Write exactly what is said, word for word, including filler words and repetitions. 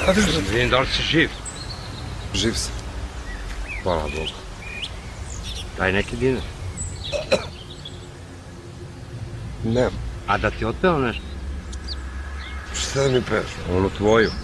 Vidim da li si živ. Živ sam. Hvala Bogu. Daj neki dinar. Nemam. A da ti otpeo nešto? Šta da mi peš? Onu tvoju.